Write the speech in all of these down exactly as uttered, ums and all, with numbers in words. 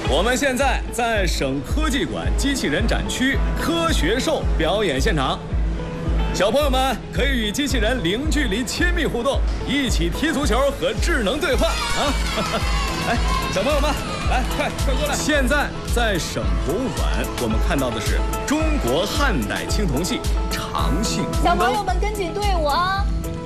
我们现在在省科技馆机器人展区科学兽表演现场，小朋友们可以与机器人零距离亲密互动，一起踢足球和智能对话啊！来，小朋友们，来，快快过来！现在在省博物馆，我们看到的是中国汉代青铜器长信宫小朋友们跟紧队伍啊！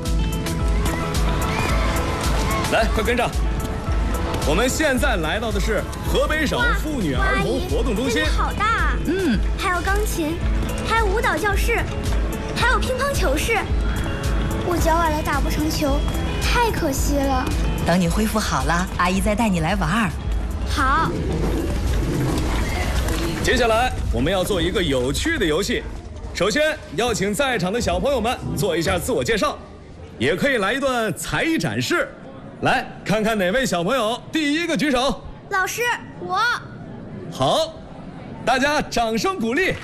来，快跟上！我们现在来到的是河北省妇女儿童活动中心， 好大！嗯，还有钢琴，还有舞蹈教室，还有乒乓球室。我脚崴了，打不成球，太可惜了。 等你恢复好了，阿姨再带你来玩。 好。 接下来我们要做一个有趣的游戏，首先邀请在场的小朋友们做一下自我介绍，也可以来一段才艺展示。来看看哪位小朋友第一个举手。 老师，我。 好，大家掌声鼓励。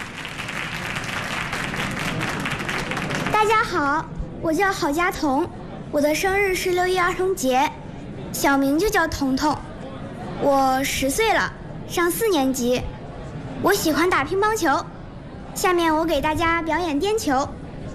大家好，我叫郝佳彤，我的生日是六一儿童节，小名就叫彤彤。我十岁了，上四年级。我喜欢打乒乓球，下面我给大家表演颠球。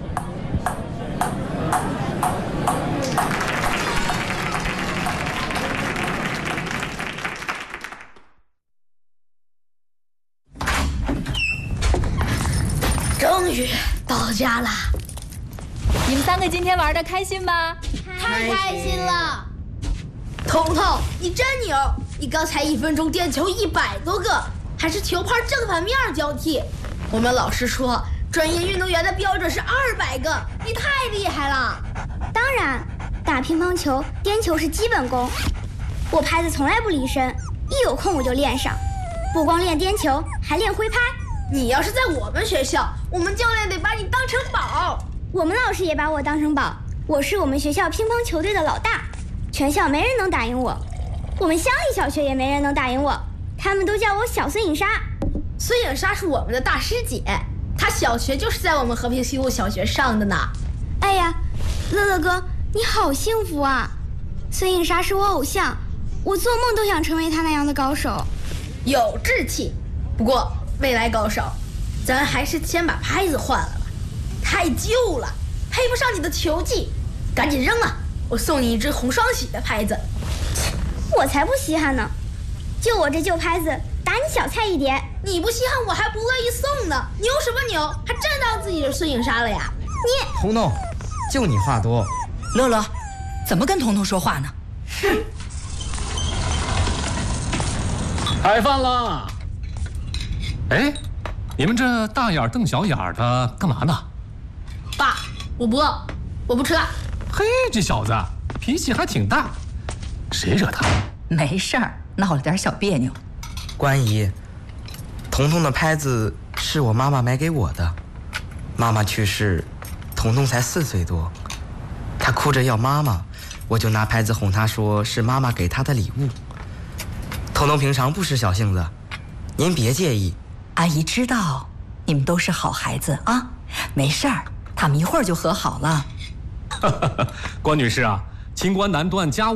终于到家了， 你们三个今天玩的开心吗？ 太开心了！彤彤，你真牛！你刚才一分钟颠球一百多个，还是球拍正反面交替。我们老师说，专业运动员的标准是二百个，你太厉害了。 当然，打乒乓球、颠球是基本功，我拍子从来不离身，一有空我就练上。不光练颠球，还练挥拍。 你要是在我们学校，我们教练得把你当成宝。 我们老师也把我当成宝，我是我们学校乒乓球队的老大，全校没人能打赢我。我们乡里小学也没人能打赢我，他们都叫我小孙颖莎。 孙颖莎是我们的大师姐，她小学就是在我们和平西路小学上的呢。 哎呀，乐乐哥，你好幸福啊！孙颖莎是我偶像，我做梦都想成为她那样的高手。 有志气，不过未来高手，咱还是先把拍子换了吧，太旧了，配不上你的球技，赶紧扔了，我送你一只红双喜的拍子。 我才不稀罕呢，就我这旧拍子，打你小菜一碟。 你不稀罕，我还不乐意送呢。牛什么牛，还真当自己是孙颖莎了呀？ 你彤彤，就你话多。 乐乐，怎么跟彤彤说话呢？ 哼！ 开饭了。哎，你们这大眼瞪小眼的干嘛呢？ 爸，我不饿，我不吃了。 嘿，这小子脾气还挺大，谁惹他？ 没事儿，闹了点小别扭。 关姨，彤彤的拍子是我妈妈买给我的，妈妈去世，彤彤才四岁多，她哭着要妈妈，我就拿拍子哄她说是妈妈给她的礼物。彤彤平常不是小性子，您别介意。 阿姨知道你们都是好孩子啊，没事儿，他们一会儿就和好了。 关女士啊，清官难断家务。